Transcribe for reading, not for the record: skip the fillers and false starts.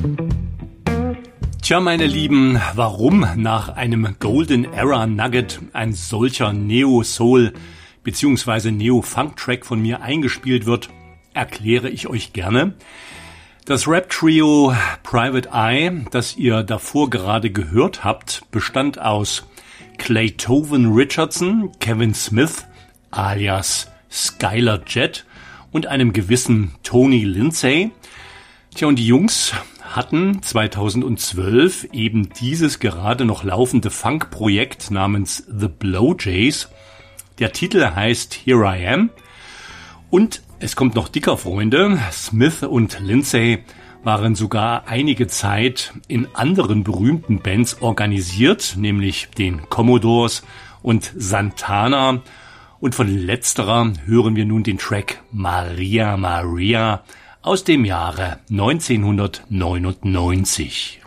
Tja, meine Lieben, warum nach einem Golden Era Nugget ein solcher Neo-Soul bzw. Neo-Funk-Track von mir eingespielt wird, erkläre ich euch gerne. Das Rap-Trio Private Eye, das ihr davor gerade gehört habt, bestand aus Claytoven Richardson, Kevin Smith alias Skylar Jett und einem gewissen Tony Lindsay. Tja, und die Jungs hatten 2012 eben dieses gerade noch laufende Funk-Projekt namens The Blowjays. Der Titel heißt Here I Am. Und es kommt noch dicker, Freunde. Smith und Lindsay waren sogar einige Zeit in anderen berühmten Bands organisiert, nämlich den Commodores und Santana. Und von letzterer hören wir nun den Track Maria Maria aus dem Jahre 1999.